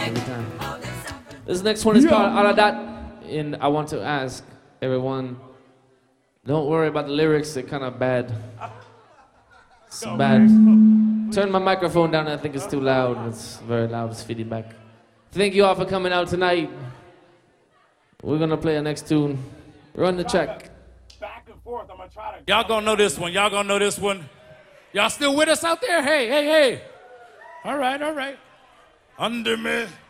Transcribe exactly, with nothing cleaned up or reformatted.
Every time. This next one is called All of That. And I want to ask everyone, don't worry about the lyrics, they're kind of bad. It's bad. Turn my microphone down, I think it's too loud. It's very loud, it's feeding back. Thank you all for coming out tonight. We're gonna play our next tune. Run the check. Back and forth, I'm gonna try to... Y'all gonna know this one, y'all gonna know this one. Y'all still with us out there? Hey, hey, hey. All right, all right. Under me.